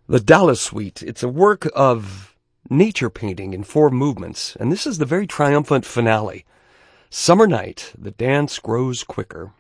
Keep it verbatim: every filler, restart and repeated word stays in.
The Dallas Suite. It's a work of nature painting in four movements, and this is the very triumphant finale. Summer night, the dance grows quicker.